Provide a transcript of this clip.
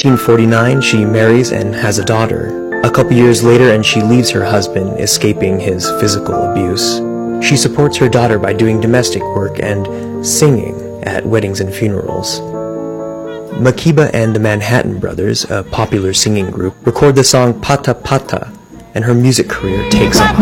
1949, she marries and has a daughter. A couple years later, and she leaves her husband, escaping his physical abuse. She supports her daughter by doing domestic work and singing at weddings and funerals. Makeba and the Manhattan Brothers, a popular singing group, record the song Pata Pata, and her music career takes off.